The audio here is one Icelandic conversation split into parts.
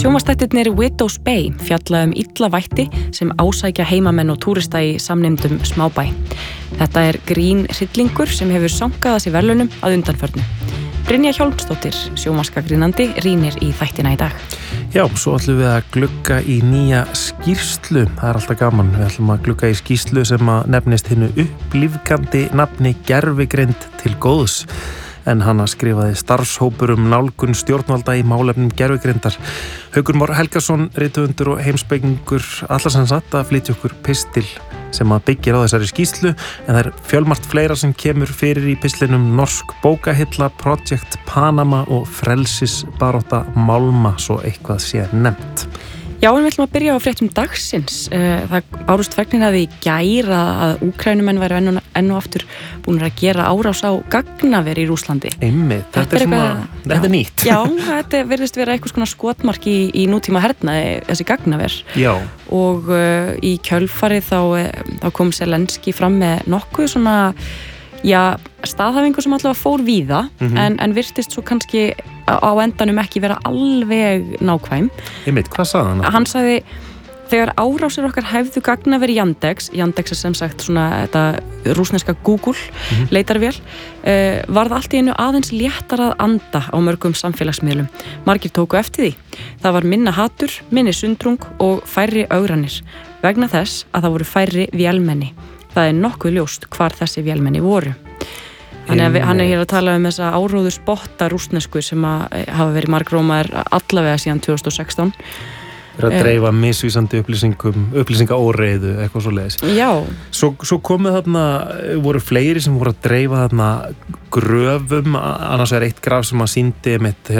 Sjónvarpsþættirnir Widow's Bay fjalla illa vætti sem ásækja heimamenn og túrista í samnefndum smábæ. Þetta grín hryllingur sem hefur sankað að sér verðlaunum að undanförnu. Brynja Hjálmsdóttir, sjónvarpsgagnrýnandi, rýnir í þættina í dag. Já, svo ætlum við að glugga í nýja skýrslu. Það alltaf gaman. Við ætlum að glugga í skýrslu sem að nefnist hinu upplífgandi nafni gervigreind til góðs. En hana skrifaði starfshópur nálgun stjórnvalda í málefnum gervigreindar. Haukur Már Helgason, rithöfundur og heimspekingur, allar sem satt að flytja okkur pistil sem að byggir á þessari skýrslu, en það fjölmargt fleira sem kemur fyrir í pistlinum: Norsk bókahilla, Project Panama og frelsisbarátta málma, svo eitthvað sé nefnt. Já, en við ætlum að byrja á fréttum dagsins. Það bárust fregnir að í gær að Úkraínumenn væru enn og aftur búnir að gera árás á gagnaver í Rússlandi. Einmitt, þetta er nýtt. Já, þetta virðist vera einhvers konar skotmark í nútíma hernaði, þessi gagnaver. Já. Og í kjölfarið þá kom Zelenski fram með nokkuð svona, staðhæfingu sem allavega fór víða, en virtist svo kannski á endanum ekki vera alveg nákvæm. Einmitt, hvað sagði hann? Hann sagði, þegar árásir okkar hefðu gagnaver Yandex sem sagt svona þetta rússneska Google leitarvél, varð allt í einu aðeins léttar að anda á mörgum samfélagsmiðlum. Margir tóku eftir því. Það var minna hatur, minni sundrung og færri ögranir, vegna þess að það voru færri vélmenni. Það nokkuð ljóst hvar þessi vélmenni voru. Þannig að hann hér að tala um þessa áróður spotta rússnesku sem hafa verið margrómaðir allavega síðan 2016. Að dreifa misvísandi upplýsingaóreiðu, eitthvað svoleiðis. Já. Svo komið þarna, voru fleiri sem voru að dreifa þarna gröfum, annars eitt graf sem að sýndi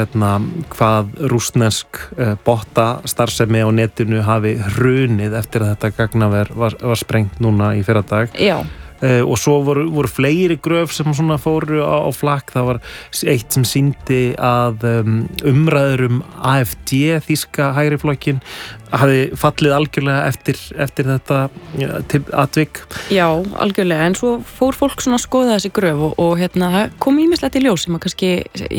hvað rússnesk botta starfsemi á netinu hafi hrunið eftir að þetta gagnaver var sprengt núna í fyrradag. Já. Og svo voru fleiri gröf sem svona fóru á flakk. Það var eitt sem sýndi að umræður AfD, þýska hægriflokkin, hafi fallið algjörlega eftir þetta atvik. Já, algjörlega, en svo fór fólk svona að skoða þessi gröf og það kom ýmislegt í ljós sem að kannski,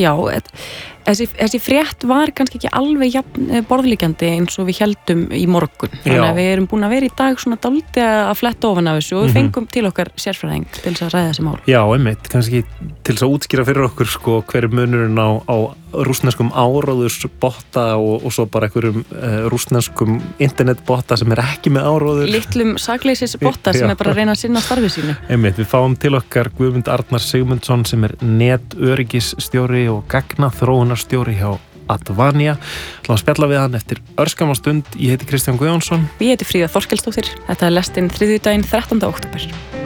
þessi frétt var kannski ekki alveg borðlíkjandi eins og við héldum í morgun. Þannig að við erum búin að vera í dag svona dálítið að fletta ofan af þessu og við fengum til okkar sérfræðing til þess að ræða þessi mál. Já, einmitt, kannski til þess að útskýra fyrir okkur hver munurinn á rússneskum áróðursbotta og svo bara einhverjum rússneskum internetbotta sem ekki með áróður. Litlum sakleysisbotta sem bara að reyna að sinna starfi sínu. Einmitt, við fáum til okkar Guðmund Arnar Sigmundsson sem netöryggisstjóri og gagnaþróunarstjóri hjá Advania. Ætlum að spjalla við hann eftir örskamma stund. Ég heiti Kristján Guðjónsson. Ég heiti Fríða Þorkelsdóttir. Þetta lestinn þriðjudaginn 13. október.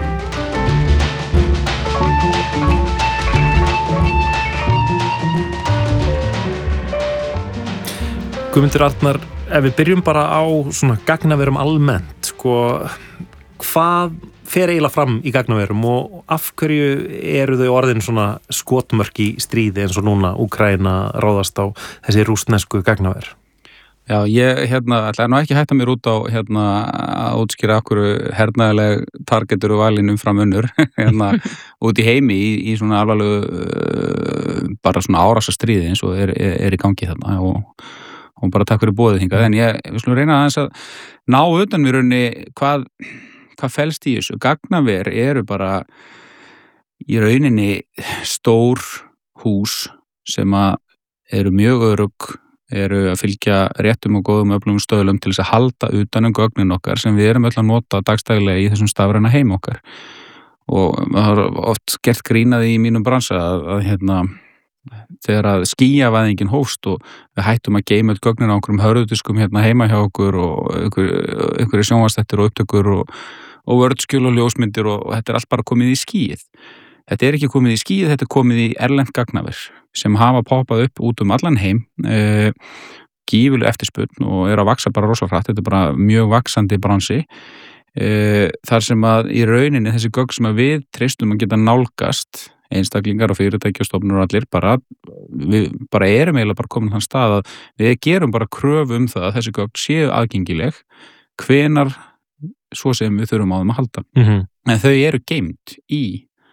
Guðmundur Arnar, ef við byrjum bara á svona gagnaverum almennt, hvað fer eiginlega fram í gagnaverum og af hverju eru þau orðin svona skotmörk í stríði eins og núna Úkraína ráðast á þessi rússnesku gagnaver? Já, ég ætla nú ekki að hætta mér út á að útskýra okkur hernaðileg targetur og valin umfram önnur út í heimi í svona alvarlegu bara svona árásastríði eins og er í gangi þarna og bara takk fyrir boðið hingað. En við skulum reyna aðeins að ná utan við rauninni hvað felst í þessu. Gagnaver eru bara í rauninni stór hús sem eru mjög örugg, eru að fylgja réttum og góðum öflugum stöðlum til þess að halda utan gögnin okkar sem við erum öll að nota dagstaglega í þessum stafræna heim okkar. Og það har oft gert grínaði í mínum bransa að þegar að skýjavæðingin hófst og við hættum að geyma öll gögnin á einhverjum hörðudiskum heima hjá okkur og einhverju sjónvarpsþættir og upptökur og vördskjöl og ljósmyndir og þetta allt bara komið í skýið. Þetta ekki komið í skýið, þetta komið í erlent gagnaver sem hafa poppað upp út allan heim, gífurleg eftirspurn og að vaksa bara rosa hratt. Þetta bara mjög vaxandi bransi. Þar sem að í rauninni þessi gögn sem við treystum að geta nálgast, einstaklingar og fyrirtæki og stofnur og allir við bara erum eiginlega bara komin á þann stað að við gerum bara kröfu það að þessi gögn séu aðgengileg hvenær svo sem við þurfum á þeim að halda. En þau eru geymd í